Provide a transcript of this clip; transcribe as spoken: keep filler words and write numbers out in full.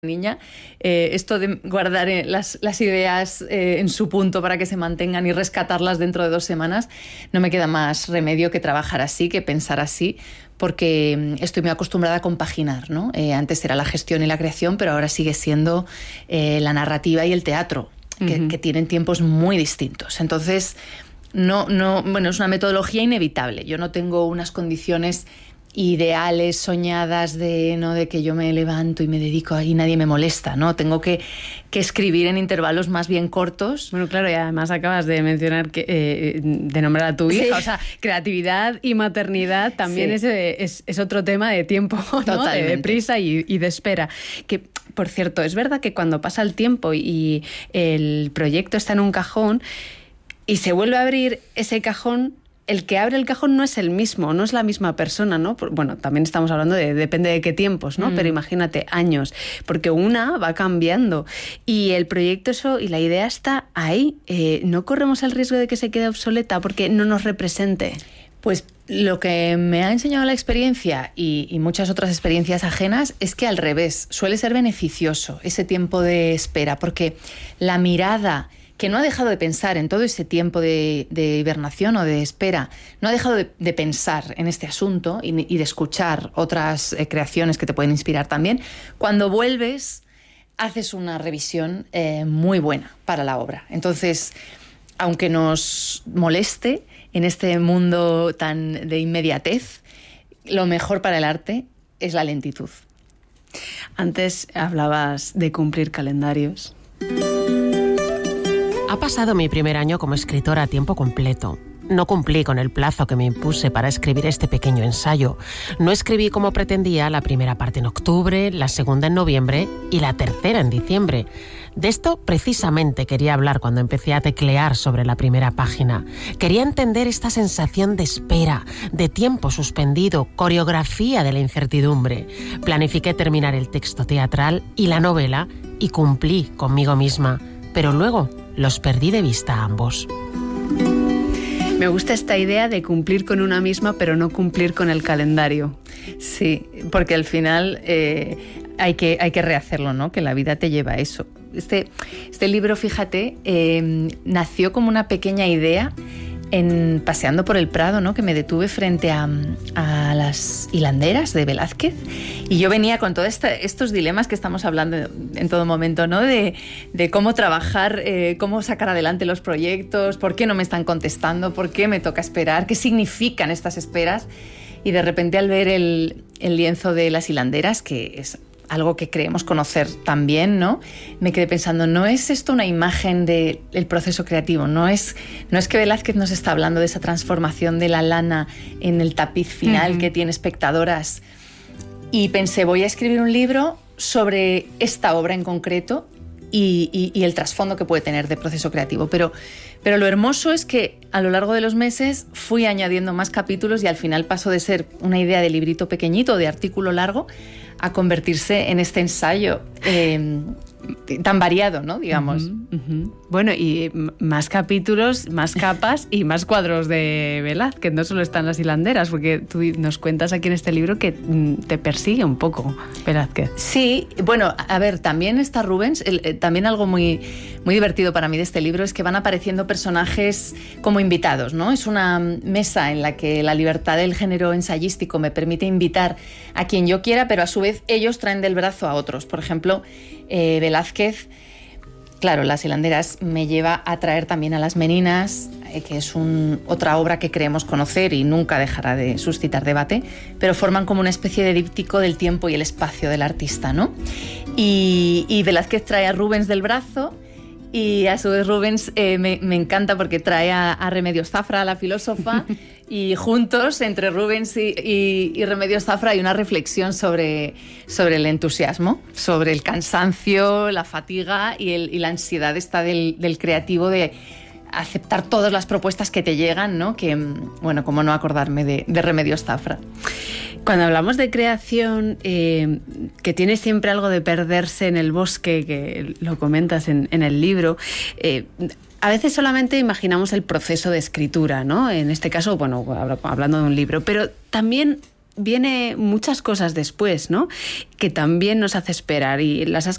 niña, eh, esto de guardar eh, las, las ideas eh, en su punto para que se mantengan y rescatarlas dentro de dos semanas, no me queda más remedio que trabajar así, que pensar así, porque estoy muy acostumbrada a compaginar, ¿no? Eh, antes era la gestión y la creación, pero ahora sigue siendo eh, la narrativa y el teatro, que, uh-huh. que tienen tiempos muy distintos. Entonces, no, no, bueno, es una metodología inevitable. Yo no tengo unas condiciones ideales, soñadas, de no de que yo me levanto y me dedico ahí y nadie me molesta, ¿no? Tengo que, que escribir en intervalos más bien cortos. Bueno, claro, y además acabas de mencionar, que eh, de nombrar a tu hija, sí. O sea, creatividad y maternidad también sí. es, es, es otro tema de tiempo, ¿no? Totalmente. De, de prisa y, y de espera. Que, por cierto, es verdad que cuando pasa el tiempo y el proyecto está en un cajón y se vuelve a abrir ese cajón, el que abre el cajón no es el mismo, no es la misma persona, ¿no? Bueno, también estamos hablando de, depende de qué tiempos, ¿no? Mm. Pero imagínate, años, porque una va cambiando y el proyecto eso y la idea está ahí. Eh, ¿no corremos el riesgo de que se quede obsoleta porque no nos represente? Pues lo que me ha enseñado la experiencia y, y muchas otras experiencias ajenas es que al revés, suele ser beneficioso ese tiempo de espera, porque la mirada que no ha dejado de pensar en todo ese tiempo de, de hibernación o de espera, no ha dejado de, de pensar en este asunto y, y de escuchar otras eh, creaciones que te pueden inspirar también. Cuando vuelves, haces una revisión eh, muy buena para la obra. Entonces, aunque nos moleste en este mundo tan de inmediatez, lo mejor para el arte es la lentitud. Antes hablabas de cumplir calendarios. Ha pasado mi primer año como escritora a tiempo completo. No cumplí con el plazo que me impuse para escribir este pequeño ensayo. No escribí como pretendía la primera parte en octubre, la segunda en noviembre y la tercera en diciembre. De esto precisamente quería hablar cuando empecé a teclear sobre la primera página. Quería entender esta sensación de espera, de tiempo suspendido, coreografía de la incertidumbre. Planifiqué terminar el texto teatral y la novela y cumplí conmigo misma. Pero luego los perdí de vista a ambos. Me gusta esta idea de cumplir con una misma, pero no cumplir con el calendario. Sí, porque al final eh, hay que, hay que rehacerlo, ¿no? Que la vida te lleva a eso. Este, este libro, fíjate, eh, nació como una pequeña idea en paseando por el Prado, ¿no? Que me detuve frente a, a las hilanderas de Velázquez y yo venía con todos este, estos dilemas que estamos hablando en todo momento, ¿no? De, de cómo trabajar, eh, cómo sacar adelante los proyectos, por qué no me están contestando, por qué me toca esperar, qué significan estas esperas. Y de repente al ver el, el lienzo de las hilanderas, que es algo que creemos conocer también, ¿no? Me quedé pensando, ¿no es esto una imagen del proceso creativo? ¿No es, no es que Velázquez nos está hablando de esa transformación de la lana en el tapiz final uh-huh. que tiene espectadoras? Y pensé, voy a escribir un libro sobre esta obra en concreto y, y, y el trasfondo que puede tener de proceso creativo. Pero, pero lo hermoso es que a lo largo de los meses fui añadiendo más capítulos y al final pasó de ser una idea de librito pequeñito, de artículo largo, a convertirse en este ensayo eh, tan variado, ¿no? Digamos. Uh-huh, uh-huh. Bueno, y más capítulos, más capas y más cuadros de Velázquez, no solo están las hilanderas, porque tú nos cuentas aquí en este libro que te persigue un poco Velázquez. Sí, bueno, a ver, también está Rubens, el, eh, también algo muy, muy divertido para mí de este libro es que van apareciendo personajes como invitados, ¿no? Es una mesa en la que la libertad del género ensayístico me permite invitar a quien yo quiera, pero a su vez ellos traen del brazo a otros. Por ejemplo, eh, Velázquez, claro, Las hilanderas me lleva a traer también a Las meninas, eh, que es un, otra obra que creemos conocer y nunca dejará de suscitar debate, pero forman como una especie de díptico del tiempo y el espacio del artista, ¿no? Y, y Velázquez trae a Rubens del brazo. Y a su vez Rubens eh, me, me encanta porque trae a, a Remedios Zafra, la filósofa, y juntos, entre Rubens y, y, y Remedios Zafra, hay una reflexión sobre, sobre el entusiasmo, sobre el cansancio, la fatiga y, el, y la ansiedad esta del, del creativo de aceptar todas las propuestas que te llegan, ¿no? Que, bueno, cómo no acordarme de, de Remedios Zafra. Cuando hablamos de creación, eh, que tiene siempre algo de perderse en el bosque, que lo comentas en, en el libro, eh, a veces solamente imaginamos el proceso de escritura, ¿no? En este caso, bueno, hablando de un libro, pero también viene muchas cosas después, ¿no? Que también nos hace esperar, y las has